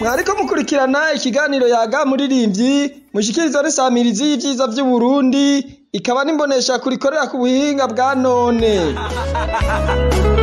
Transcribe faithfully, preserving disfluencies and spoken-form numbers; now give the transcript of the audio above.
mwariko mukurikirana ikiganiro Yaga Muririmbyi mushikirizwa n'isamirizi y'ivyiza vy'u Burundi ikaba n'imbonesha kurikorera ku buhinga bwa none.